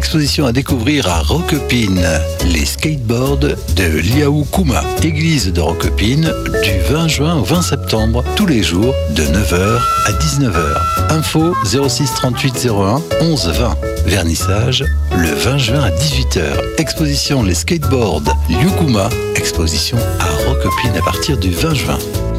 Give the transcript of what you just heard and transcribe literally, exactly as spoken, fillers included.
Exposition à découvrir à Roquepine. Les skateboards de Liaoukuma. Église de Roquepine du vingt juin au vingt septembre. Tous les jours de neuf heures à dix-neuf heures. Info zéro six trente-huit zéro un onze vingt. Vernissage le vingt juin à dix-huit heures. Exposition Les skateboards Liaoukuma. Exposition à Roquepine à partir du vingt juin.